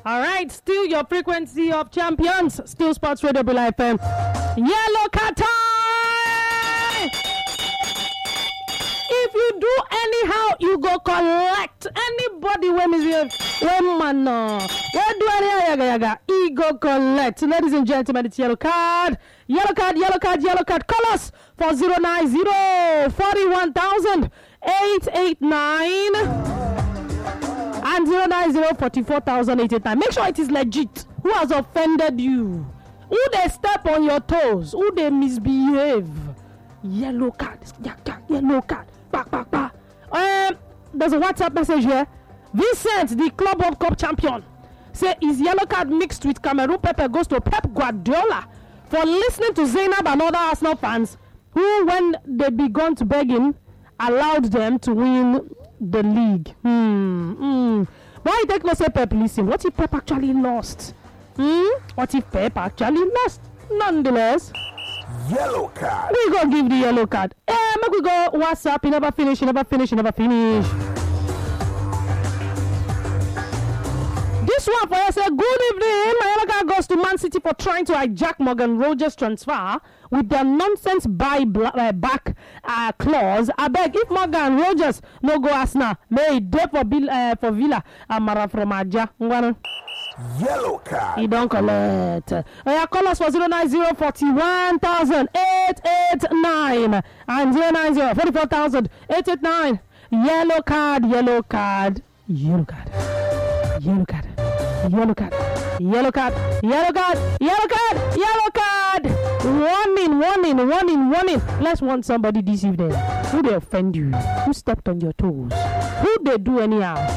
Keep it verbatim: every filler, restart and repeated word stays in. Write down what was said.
All right, still your frequency of champions. Still Sports Radio Bila F M. Yellow card time! If you do anyhow, you go collect anybody when is when man no. What do I yaga yaga? He go collect. Ladies and gentlemen, it's yellow card. Yellow card, yellow card, yellow card. Call us for zero nine zero forty-one thousand eight eight nine and zero nine zero forty-four thousand eight eight nine. Make sure it is legit. Who has offended you? Who they step on your toes? Who they misbehave? Yellow card. Yellow card. Back, back, back. Um, there's a WhatsApp message here. Vincent, the Club World Cup champion, say his yellow card mixed with Cameroon pepper goes to Pep Guardiola for listening to Zainab and other Arsenal fans who, when they began to beg him, allowed them to win the league. Hmm. Hmm. Why you take no say Pep listen? What if Pep actually lost? Hmm. What if Pep actually lost? Nonetheless, yellow card. We go give the yellow card. Eh, make we go WhatsApp. You never finish. You never finish. You never finish. This one for you say good evening. My yellow card goes to Man City for trying to hijack Morgan Rogers' transfer with their nonsense buy bla- uh, back uh, clause. I beg if Morgan Rogers no go Arsenal, may dey for Bill uh, for Villa Amara from Aja. Ngwana. Yellow card. You don't collect. Uh, yeah, call us for zero nine zero forty-one thousand eight eight nine and zero nine zero forty-four thousand eight eight nine. Yellow card, yellow card, yellow card, yellow card, yellow card, yellow card, yellow card, yellow card, yellow card. Warning, warning, warning, warning. Let's warn somebody this evening. Who they offend you? Who stepped on your toes? Who they do anyhow?